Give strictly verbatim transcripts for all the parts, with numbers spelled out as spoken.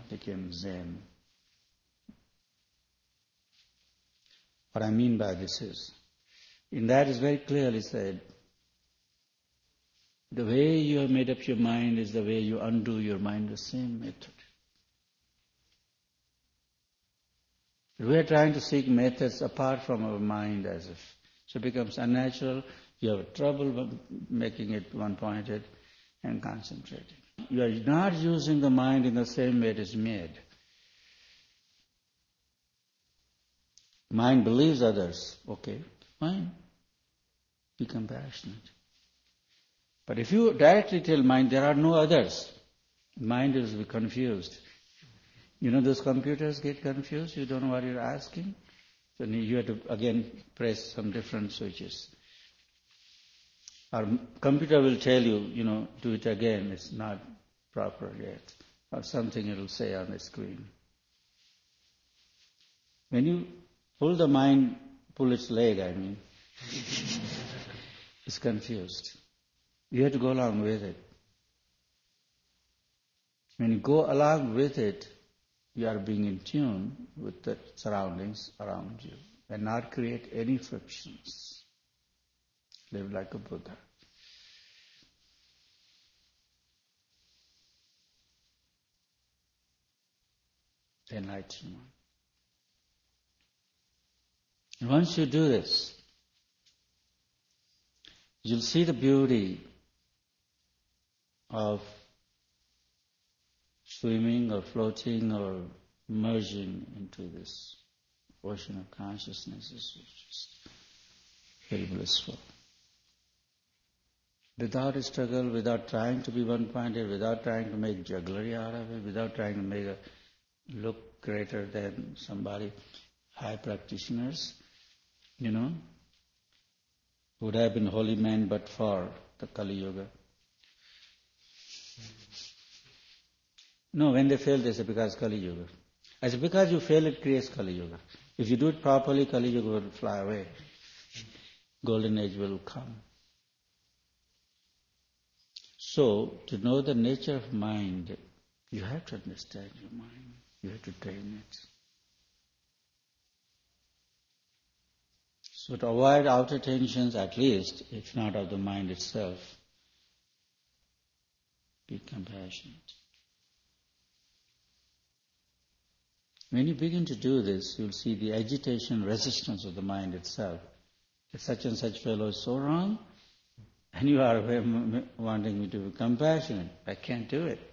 became Zen. What I mean by this is, in that is very clearly said, the way you have made up your mind is the way you undo your mind, the same method. We are trying to seek methods apart from our mind as if. So it becomes unnatural, you have trouble making it one-pointed and concentrating. You are not using the mind in the same way it is made. Mind believes others, okay, fine, be compassionate. But if you directly tell mind there are no others, mind will be confused. You know those computers get confused, you don't know what you're asking. So you have to again press some different switches. Our computer will tell you, you know, do it again, it's not proper yet. Or something it will say on the screen. When you pull the mind, pull its leg, I mean, it's confused. You have to go along with it. When you go along with it, you are being in tune with the surroundings around you and not create any frictions. Live like a Buddha. Enlightenment. And once you do this, you'll see the beauty of swimming or floating or merging into this ocean of consciousness, which is very blissful. Without a struggle, without trying to be one-pointed, without trying to make jugglery out of it, without trying to make it look greater than somebody, high practitioners, you know, would have been holy men but for the Kali Yuga. No, when they fail, they say because Kali Yuga. I say because you fail, it creates Kali Yuga. If you do it properly, Kali Yuga will fly away. Golden age will come. So, to know the nature of mind, you have to understand your mind. You have to train it. So to avoid outer tensions, at least, if not of the mind itself, be compassionate. When you begin to do this, you'll see the agitation, resistance of the mind itself. If such and such fellow is so wrong, and you are wanting me to be compassionate, I can't do it.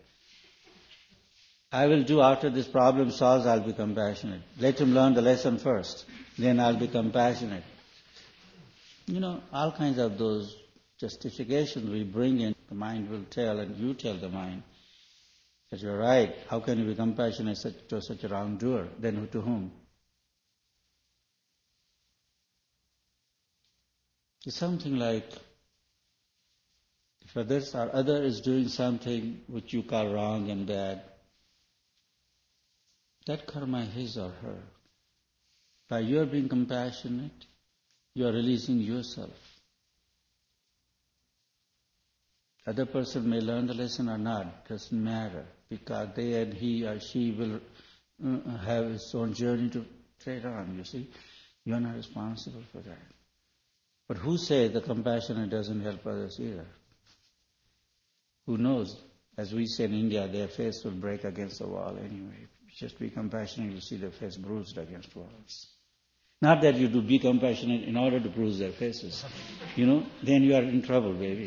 I will do after this problem solves, I'll be compassionate. Let him learn the lesson first, then I'll be compassionate. You know, all kinds of those justifications we bring in, the mind will tell, and you tell the mind that you're right. How can you be compassionate to such a wrongdoer? Then to whom? It's something like, if others or other is doing something which you call wrong and bad, that karma his or her. By your being compassionate, you are releasing yourself. Other person may learn the lesson or not, doesn't matter, because they and he or she will uh, have his own journey to tread on, you see. You are not responsible for that. But who says the compassionate doesn't help others either? Who knows? As we say in India, their face will break against the wall anyway. Just be compassionate, you'll see their face bruised against walls. Not that you do be compassionate in order to bruise their faces. You know, then you are in trouble, baby.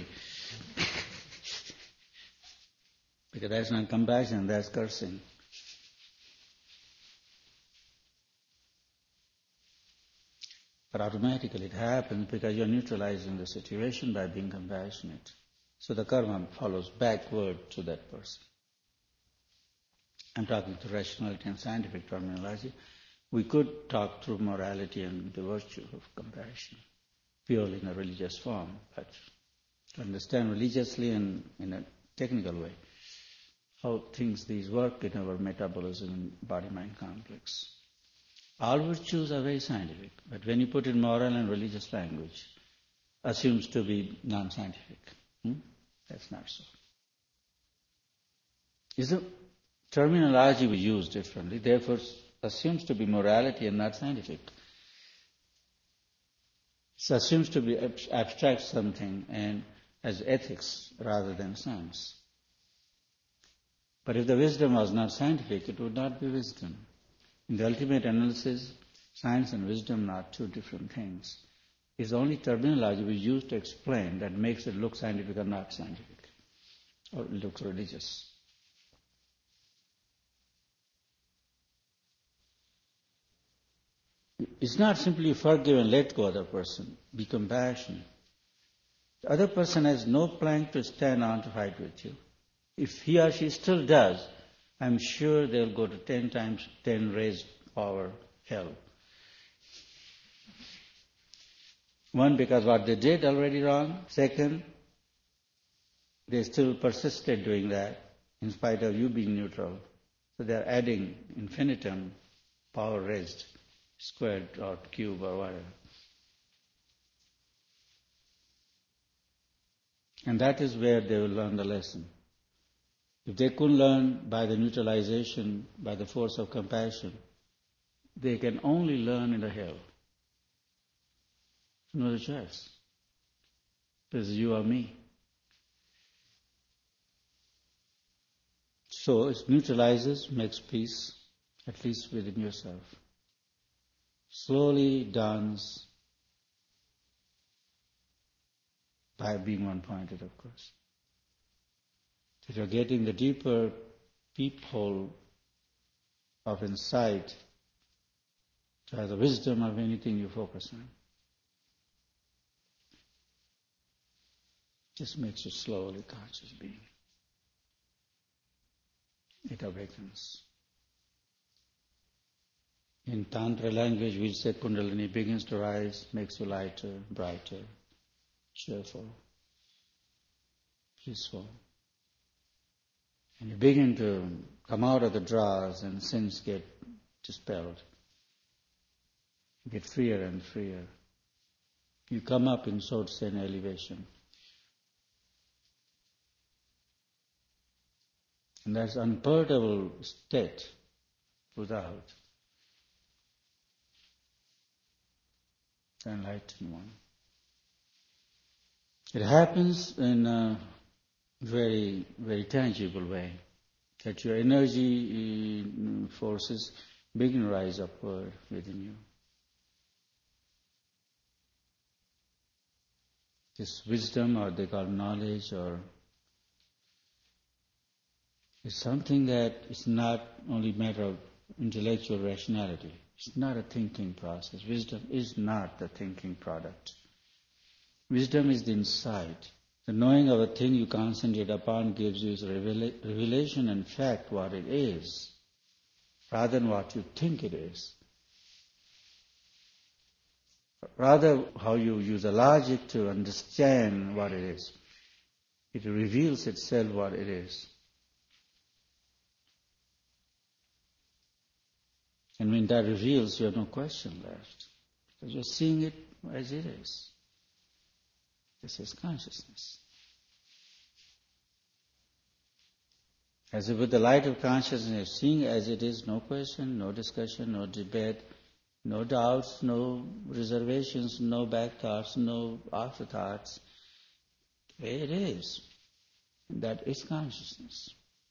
Because that's not compassion, that's cursing. But automatically it happens because you're neutralizing the situation by being compassionate. So the karma follows backward to that person. I'm talking through rationality and scientific terminology. We could talk through morality and the virtue of compassion, purely in a religious form, but to understand religiously and in a technical way how things these work in our metabolism and body-mind complex. All virtues are very scientific, but when you put in moral and religious language, assumes to be non-scientific. Hmm? That's not so. Is the terminology we use differently, therefore assumes to be morality and not scientific. It assumes to be abstract something and as ethics rather than science. But if the wisdom was not scientific, it would not be wisdom. In the ultimate analysis, science and wisdom are two different things. It's only terminology we use to explain that makes it look scientific or not scientific, or it looks religious. It's not simply forgive and let go of the other person. Be compassionate. The other person has no plank to stand on to fight with you. If he or she still does, I'm sure they'll go to ten times ten raised power hell. One, because what they did already wrong. Second, they still persisted doing that in spite of you being neutral. So they're adding infinitum power raised, squared or cube or whatever. And that is where they will learn the lesson. If they couldn't learn by the neutralization, by the force of compassion, they can only learn in the hell. No other choice. Because you or me. So it neutralizes, makes peace, at least within yourself. Slowly dawns by being one-pointed, of course. If you're getting the deeper peephole of insight to the wisdom of anything you focus on, just makes you slowly conscious being. It awakens. In Tantra language, we say Kundalini begins to rise, makes you lighter, brighter, cheerful, peaceful. And you begin to come out of the draws and sins get dispelled. You get freer and freer. You come up in so to say an elevation. And that's unperturbable state without the enlightened one. It happens in a very, very tangible way, that your energy forces begin to rise upward within you. This wisdom, or they call knowledge, or is something that is not only a matter of intellectual rationality. It's not a thinking process. Wisdom is not the thinking product. Wisdom is the insight. The knowing of a thing you concentrate upon gives you the revelation and fact what it is, rather than what you think it is. Rather, how you use the logic to understand what it is. It reveals itself what it is. And when that reveals, you have no question left. Because you're seeing it as it is. This is consciousness. As if with the light of consciousness, seeing as it is, no question, no discussion, no debate, no doubts, no reservations, no back thoughts, no afterthoughts. The way it is. That is consciousness.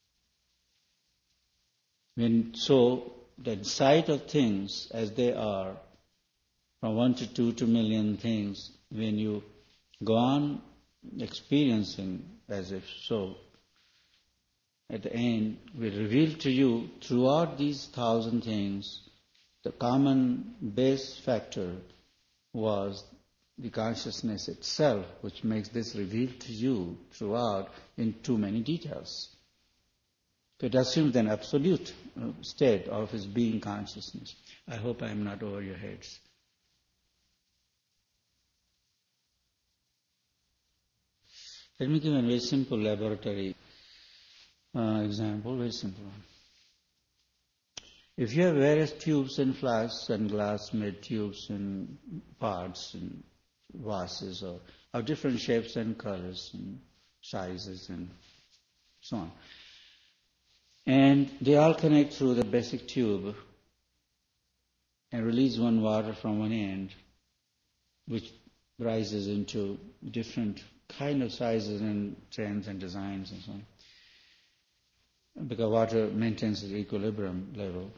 When so, the sight of things as they are, from one to two to million things, when you go on experiencing as if so, at the end will reveal to you throughout these thousand things, the common base factor was the consciousness itself, which makes this revealed to you throughout in too many details. So it assumes an absolute state of his being consciousness. I hope I am not over your heads. Let me give a very simple laboratory uh, example, very simple one. If you have various tubes and flasks and glass-made tubes and pots and vases or of different shapes and colors and sizes and so on, And they all connect through the basic tube and release one water from one end, which rises into different kind of sizes and trends and designs and so on. Because water maintains its equilibrium level.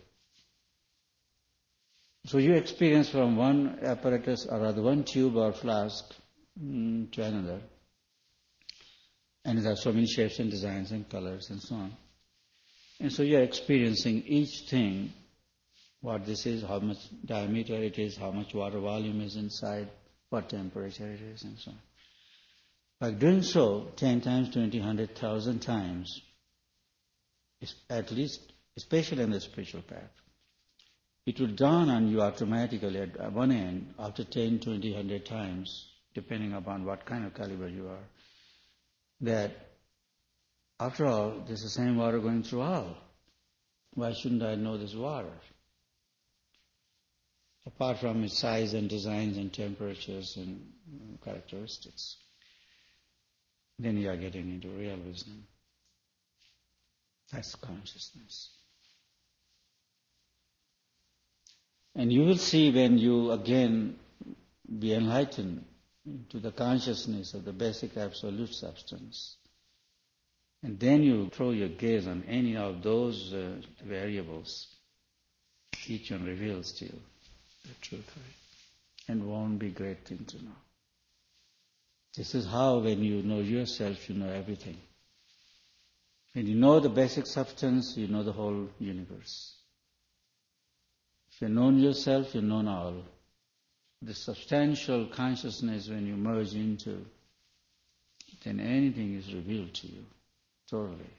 So you experience from one apparatus or rather one tube or flask mm, to another. And there are so many shapes and designs and colors and so on. And so you are experiencing each thing, what this is, how much diameter it is, how much water volume is inside, what temperature it is, and so on. By doing so ten times, twenty, one hundred thousand times, at least, especially in the spiritual path, it will dawn on you automatically at one end, after ten, twenty, one hundred times, depending upon what kind of caliber you are, that after all, there's the same water going through all. Why shouldn't I know this water? Apart from its size and designs and temperatures and characteristics. Then you are getting into real wisdom. That's consciousness. And you will see when you again be enlightened to the consciousness of the basic absolute substance. And then you throw your gaze on any of those uh, variables. Each one reveals to you the truth of it. And won't be a great thing to know. This is how when you know yourself, you know everything. When you know the basic substance, you know the whole universe. If you've known yourself, you've known all. The substantial consciousness, when you merge into, then anything is revealed to you, totally.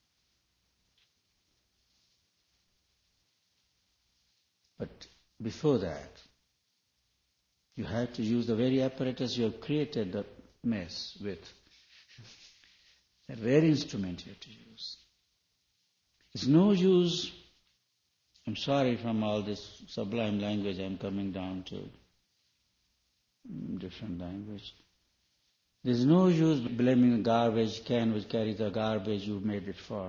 But before that, you have to use the very apparatus you have created the mess with. That very instrument you have to use. It's no use, I'm sorry from all this sublime language I'm coming down to, different language. There's no use blaming a garbage can which carries the garbage you made it for.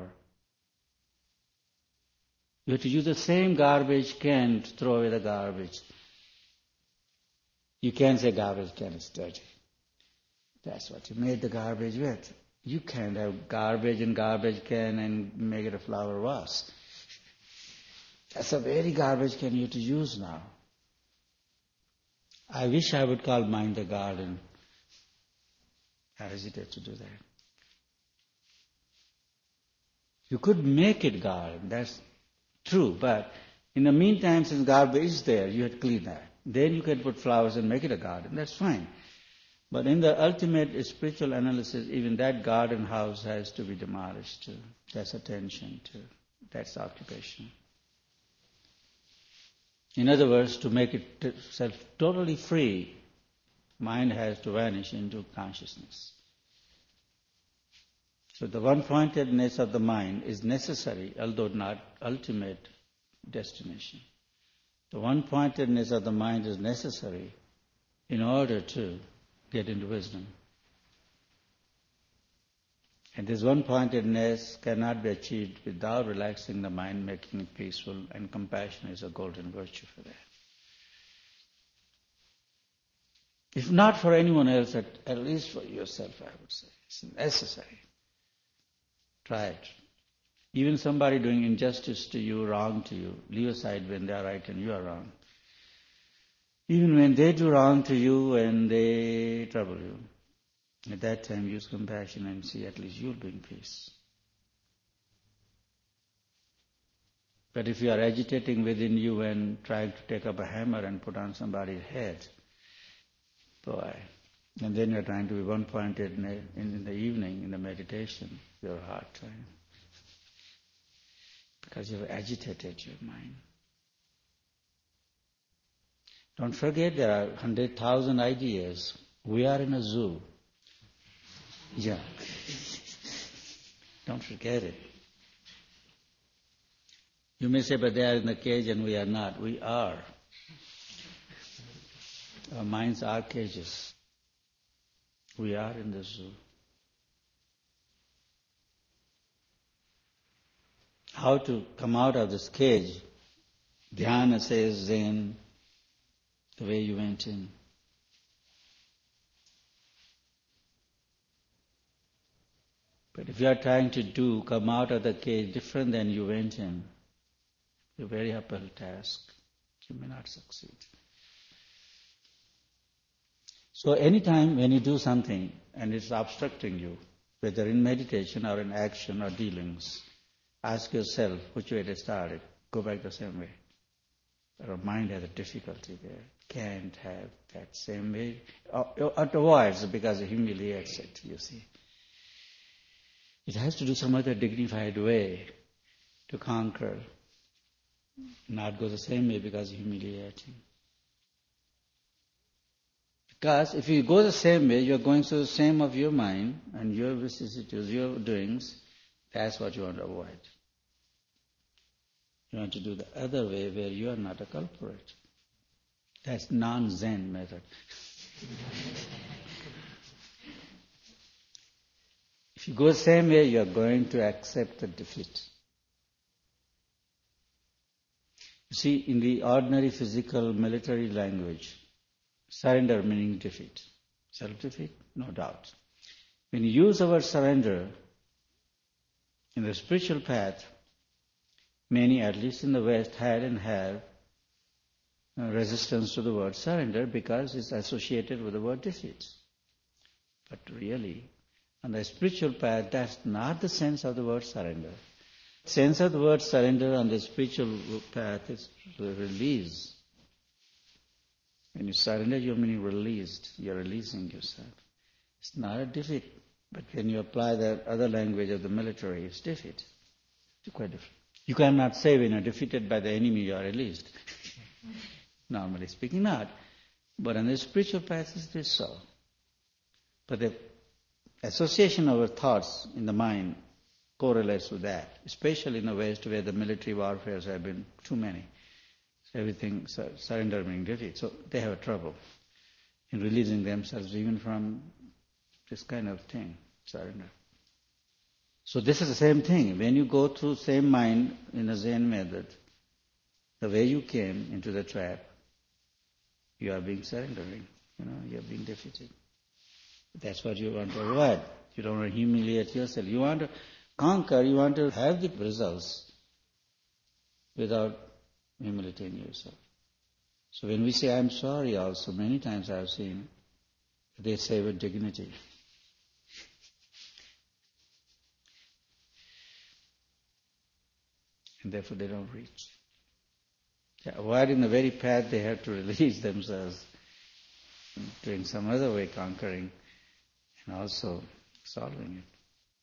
You have to use the same garbage can to throw away the garbage. You can't say garbage can is dirty. That's what you made the garbage with. You can't have garbage in garbage can and make it a flower vase. That's a very garbage can you have to use now. I wish I would call mine the garden. I hesitate to do that. You could make it garden, that's true, but in the meantime, since garbage is there, you have to clean that. Then you can put flowers and make it a garden, that's fine. But in the ultimate spiritual analysis, even that garden house has to be demolished too. That's attention too. That's occupation. In other words, to make itself totally free, mind has to vanish into consciousness. So the one-pointedness of the mind is necessary, although not ultimate destination. The one-pointedness of the mind is necessary in order to get into wisdom. And this one-pointedness cannot be achieved without relaxing the mind, making it peaceful, and compassion is a golden virtue for that. If not for anyone else, at, at least for yourself, I would say. It's necessary. Try it. Even somebody doing injustice to you, wrong to you, leave aside when they are right and you are wrong. Even when they do wrong to you and they trouble you, at that time use compassion and see at least you'll be in peace. But if you are agitating within you and trying to take up a hammer and put on somebody's head, boy, and then you're trying to be one-pointed in, the, in the evening in the meditation, you're a hard time. Because you've agitated your mind. Don't forget there are one hundred thousand ideas. We are in a zoo. Yeah. Don't forget it. You may say, but they are in the cage and we are not. We are. Our minds are cages. We are in the zoo. how to come out of this cage. Dhyana says Zen, the way you went in. But if you are trying to do, come out of the cage different than you went in, it's a very uphill task. You may not succeed. So anytime when you do something and it's obstructing you, whether in meditation or in action or dealings, ask yourself which way to start it. Go back the same way. Our mind has a difficulty there. Can't have that same way. Or avoids because it humiliates it, you see. It has to do some other dignified way to conquer. Not go the same way because it's humiliating. Because if you go the same way, you're going through the same of your mind and your vicissitudes, your doings. That's what you want to avoid. You want to do the other way where you are not a culprit. That's non-Zen method. If you go the same way, you are going to accept the defeat. You see, in the ordinary physical military language, surrender meaning defeat. Self-defeat? No doubt. When you use the word surrender in the spiritual path, many, at least in the West, had and have resistance to the word surrender because it's associated with the word defeat. But really, on the spiritual path, that's not the sense of the word surrender. The sense of the word surrender on the spiritual path is release. When you surrender, you're meaning released. You're releasing yourself. It's not a defeat. But when you apply the other language of the military, it's defeat. It's quite different. You cannot say when you're defeated by the enemy, you are released. Normally speaking, not. But on the spiritual path, it is so. But the association of our thoughts in the mind correlates with that, especially in the West where the military warfares have been too many. So everything, surrender meaning defeat. So they have trouble in releasing themselves even from this kind of thing, surrender. So this is the same thing. When you go through same mind in a Zen method, the way you came into the trap, you are being surrendering. You know, you are being defeated. That's what you want to avoid. You don't want to humiliate yourself. You want to conquer, you want to have the results without humiliating yourself. So when we say, I'm sorry also, many times I've seen, they say with dignity. And therefore they don't reach. They're avoiding the very path they have to release themselves, doing some other way, conquering and also solving it.